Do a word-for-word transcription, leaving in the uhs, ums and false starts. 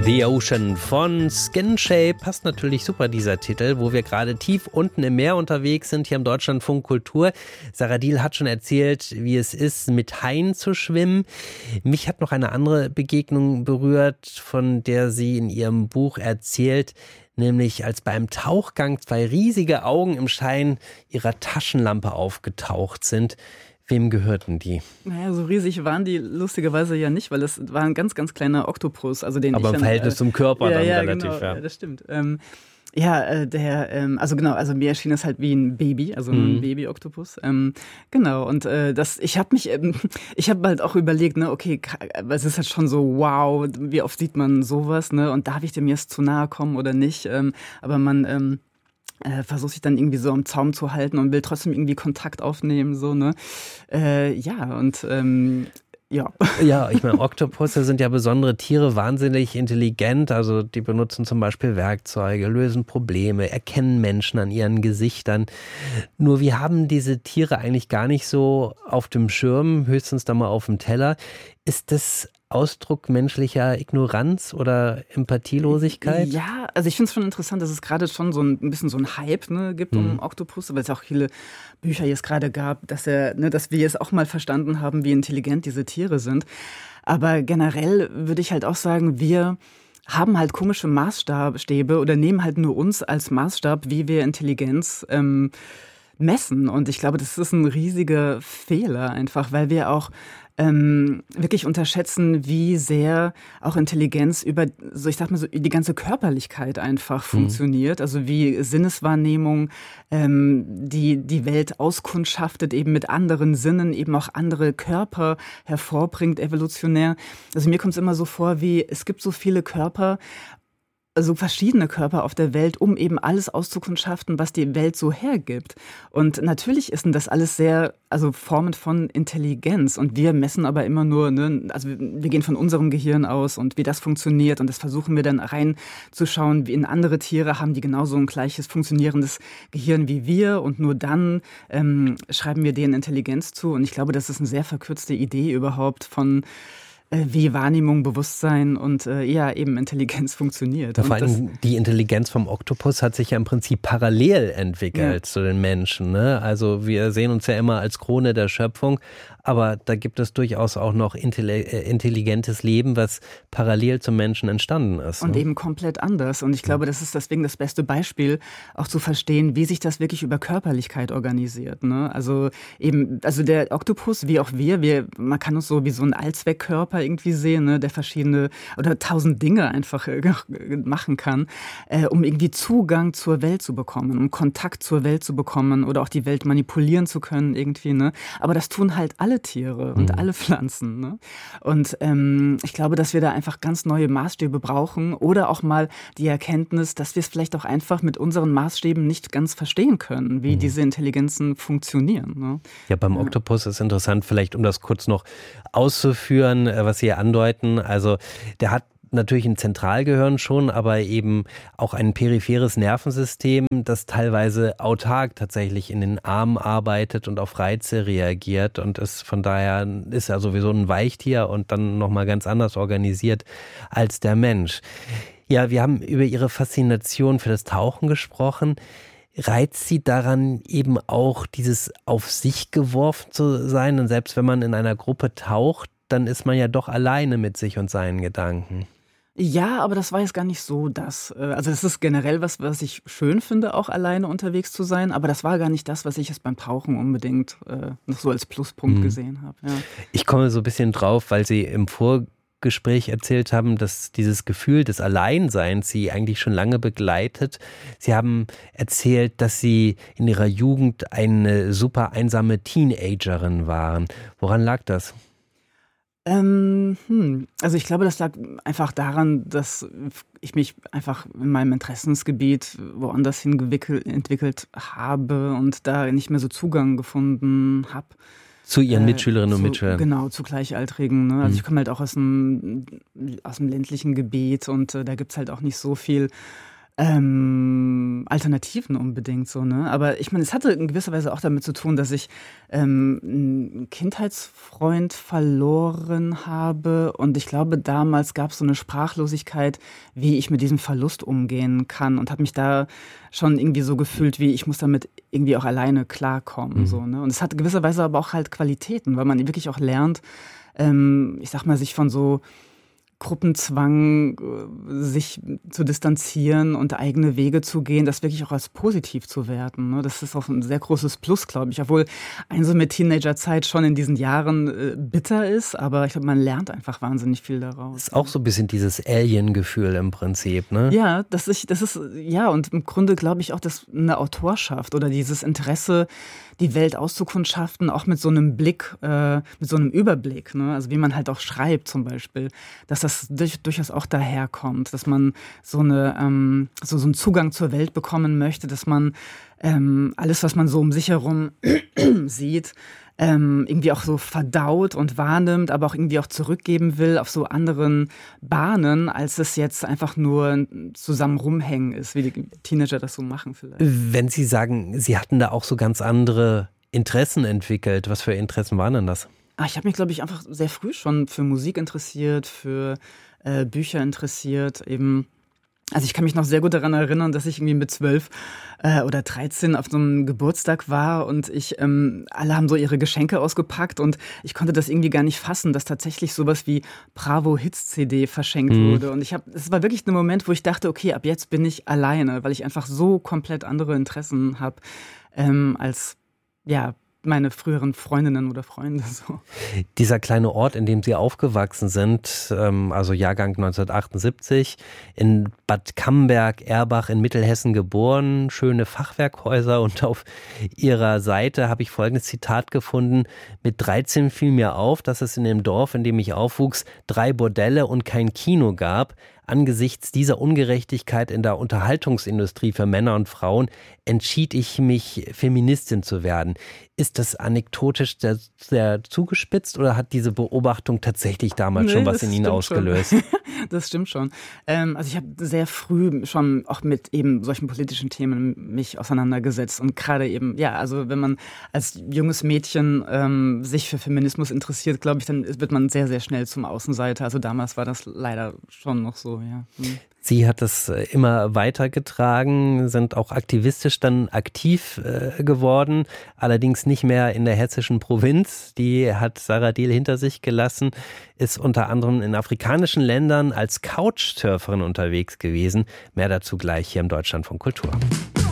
The Ocean von Skinshape. Passt natürlich super, dieser Titel, wo wir gerade tief unten im Meer unterwegs sind, hier im Deutschlandfunk Kultur. Sarah Diehl hat schon erzählt, wie es ist, mit Haien zu schwimmen. Mich hat noch eine andere Begegnung berührt, von der sie in ihrem Buch erzählt, nämlich als beim Tauchgang zwei riesige Augen im Schein ihrer Taschenlampe aufgetaucht sind. Wem gehörten die? Naja, so riesig waren die lustigerweise ja nicht, weil es war ein ganz, ganz kleiner Oktopus. Also den Aber ich im Verhältnis äh, zum Körper ja, dann ja, relativ, genau, ja. ja. Das stimmt. Ähm, ja, äh, der, ähm, also genau, also mir erschien es halt wie ein Baby, also Mhm. ein Baby-Oktopus. Ähm, genau, und äh, das, ich habe mich, ähm, ich habe halt auch überlegt, ne, okay, es ist halt schon so, wow, wie oft sieht man sowas, ne, und darf ich dem jetzt zu nahe kommen oder nicht? Ähm, aber man, ähm, Äh, versucht sich dann irgendwie so am Zaum zu halten und will trotzdem irgendwie Kontakt aufnehmen, so, ne? Äh, ja, und ähm, ja. Ja, ich meine, Oktopusse sind ja besondere Tiere, wahnsinnig intelligent. Also die benutzen zum Beispiel Werkzeuge, lösen Probleme, erkennen Menschen an ihren Gesichtern. Nur wir haben diese Tiere eigentlich gar nicht so auf dem Schirm, höchstens da mal auf dem Teller. Ist das Ausdruck menschlicher Ignoranz oder Empathielosigkeit? Ja, also ich finde es schon interessant, dass es gerade schon so ein, ein bisschen so ein Hype, ne, gibt um Mhm. Oktopus, weil es auch viele Bücher jetzt gerade gab, dass er, ne, dass wir jetzt auch mal verstanden haben, wie intelligent diese Tiere sind. Aber generell würde ich halt auch sagen, wir haben halt komische Maßstäbe oder nehmen halt nur uns als Maßstab, wie wir Intelligenz ähm, messen. Und ich glaube, das ist ein riesiger Fehler einfach, weil wir auch ähm, wirklich unterschätzen, wie sehr auch Intelligenz über, so ich sag mal so, die ganze Körperlichkeit einfach funktioniert. Also wie Sinneswahrnehmung ähm, die die Welt auskundschaftet, eben mit anderen Sinnen, eben auch andere Körper hervorbringt, evolutionär. Also mir kommt es immer so vor, wie es gibt so viele Körper, so verschiedene Körper auf der Welt, um eben alles auszukundschaften, was die Welt so hergibt. Und natürlich ist denn das alles sehr, also Formen von Intelligenz. Und wir messen aber immer nur, ne, also wir gehen von unserem Gehirn aus und wie das funktioniert. Und das versuchen wir dann reinzuschauen, wie in andere Tiere haben die genauso ein gleiches funktionierendes Gehirn wie wir. Und nur dann ähm, schreiben wir denen Intelligenz zu. Und ich glaube, das ist eine sehr verkürzte Idee überhaupt von wie Wahrnehmung, Bewusstsein und äh, ja, eben Intelligenz funktioniert. Ja, vor und allem die Intelligenz vom Oktopus hat sich ja im Prinzip parallel entwickelt, ja, zu den Menschen, ne? Also wir sehen uns ja immer als Krone der Schöpfung, aber da gibt es durchaus auch noch intelligentes Leben, was parallel zum Menschen entstanden ist. Und ne? eben komplett anders. Und ich glaube, das ist deswegen das beste Beispiel, auch zu verstehen, wie sich das wirklich über Körperlichkeit organisiert. Ne? Also eben, also der Oktopus, wie auch wir, wir, man kann uns so wie so einen Allzweckkörper irgendwie sehen, ne, der verschiedene oder tausend Dinge einfach äh, machen kann, äh, um irgendwie Zugang zur Welt zu bekommen, um Kontakt zur Welt zu bekommen oder auch die Welt manipulieren zu können irgendwie. Ne? Aber das tun halt alle Tiere und mhm. alle Pflanzen. Ne? Und ähm, ich glaube, dass wir da einfach ganz neue Maßstäbe brauchen oder auch mal die Erkenntnis, dass wir es vielleicht auch einfach mit unseren Maßstäben nicht ganz verstehen können, wie mhm. diese Intelligenzen funktionieren. Ne? Ja, beim ja. Oktopus ist interessant, vielleicht um das kurz noch auszuführen, was Sie hier andeuten. Also der hat natürlich ein Zentralgehirn schon, aber eben auch ein peripheres Nervensystem, das teilweise autark tatsächlich in den Armen arbeitet und auf Reize reagiert und ist von daher ist er sowieso ein Weichtier und dann nochmal ganz anders organisiert als der Mensch. Ja, wir haben über Ihre Faszination für das Tauchen gesprochen. Reizt Sie daran eben auch dieses auf sich geworfen zu sein? Und selbst wenn man in einer Gruppe taucht, dann ist man ja doch alleine mit sich und seinen Gedanken. Ja, aber das war jetzt gar nicht so das. Also das ist generell was, was ich schön finde, auch alleine unterwegs zu sein. Aber das war gar nicht das, was ich jetzt beim Tauchen unbedingt äh, noch so als Pluspunkt hm. gesehen habe. Ja. Ich komme so ein bisschen drauf, weil Sie im Vorgespräch erzählt haben, dass dieses Gefühl des Alleinseins Sie eigentlich schon lange begleitet. Sie haben erzählt, dass Sie in Ihrer Jugend eine super einsame Teenagerin waren. Woran lag das? Ähm, hm. Also ich glaube, das lag einfach daran, dass ich mich einfach in meinem Interessensgebiet woanders hin entwickelt habe und da nicht mehr so Zugang gefunden habe. Zu Ihren Mitschülerinnen äh, und zu, Mitschülern? Genau, zu Gleichaltrigen. Ne? Also mhm. ich komme halt auch aus dem, aus dem ländlichen Gebiet und äh, da gibt's halt auch nicht so viel ähm, Alternativen unbedingt so, ne? Aber ich meine, es hatte in gewisser Weise auch damit zu tun, dass ich ähm, einen Kindheitsfreund verloren habe und ich glaube, damals gab es so eine Sprachlosigkeit, wie ich mit diesem Verlust umgehen kann und habe mich da schon irgendwie so gefühlt, wie ich muss damit irgendwie auch alleine klarkommen, mhm. so, ne? Und es hat gewisserweise aber auch halt Qualitäten, weil man wirklich auch lernt, ähm, ich sag mal, sich von so Gruppenzwang, sich zu distanzieren und eigene Wege zu gehen, das wirklich auch als positiv zu werten. Das ist auch ein sehr großes Plus, glaube ich. Obwohl einsame Teenagerzeit schon in diesen Jahren bitter ist, aber ich glaube, man lernt einfach wahnsinnig viel daraus. Das ist auch so ein bisschen dieses Alien-Gefühl im Prinzip, ne? Ja, das ist, das ist, ja, und im Grunde glaube ich auch, dass eine Autorschaft oder dieses Interesse, die Welt auszukundschaften, auch mit so einem Blick, äh, mit so einem Überblick, ne? Also wie man halt auch schreibt zum Beispiel, dass das durch, durchaus auch daherkommt, dass man so eine ähm, so, so einen Zugang zur Welt bekommen möchte, dass man ähm, alles, was man so um sich herum sieht, ähm, irgendwie auch so verdaut und wahrnimmt, aber auch irgendwie auch zurückgeben will auf so anderen Bahnen, als es jetzt einfach nur zusammen rumhängen ist, wie die Teenager das so machen vielleicht. Wenn Sie sagen, Sie hatten da auch so ganz andere Interessen entwickelt, was für Interessen waren denn das? Ah, ich habe mich, glaube ich, einfach sehr früh schon für Musik interessiert, für äh, Bücher interessiert, eben. Also ich kann mich noch sehr gut daran erinnern, dass ich irgendwie mit zwölf äh, oder dreizehn auf so einem Geburtstag war und ich ähm, alle haben so ihre Geschenke ausgepackt und ich konnte das irgendwie gar nicht fassen, dass tatsächlich sowas wie Bravo Hits C D verschenkt mhm. wurde. Und ich habe, es war wirklich ein Moment, wo ich dachte, okay, ab jetzt bin ich alleine, weil ich einfach so komplett andere Interessen habe ähm, als ja meine früheren Freundinnen oder Freunde. So. Dieser kleine Ort, in dem Sie aufgewachsen sind, also Jahrgang neunzehnhundertachtundsiebzig, in Bad Camberg-Erbach in Mittelhessen geboren, schöne Fachwerkhäuser und auf Ihrer Seite habe ich folgendes Zitat gefunden: Mit dreizehn fiel mir auf, dass es in dem Dorf, in dem ich aufwuchs, drei Bordelle und kein Kino gab. Angesichts dieser Ungerechtigkeit in der Unterhaltungsindustrie für Männer und Frauen entschied ich mich, Feministin zu werden. Ist das anekdotisch sehr, sehr zugespitzt oder hat diese Beobachtung tatsächlich damals nee, schon was in Ihnen ausgelöst? Das stimmt schon. Ähm, also ich habe sehr früh schon auch mit eben solchen politischen Themen mich auseinandergesetzt und gerade eben, ja, also wenn man als junges Mädchen ähm, sich für Feminismus interessiert, glaube ich, dann wird man sehr, sehr schnell zum Außenseiter. Also damals war das leider schon noch so, ja. Hm. Sie hat das immer weitergetragen, sind auch aktivistisch dann aktiv äh, geworden, allerdings nicht mehr in der hessischen Provinz. Die hat Sarah Diehl hinter sich gelassen, ist unter anderem in afrikanischen Ländern als Couchsurferin unterwegs gewesen. Mehr dazu gleich hier im Deutschlandfunk Kultur.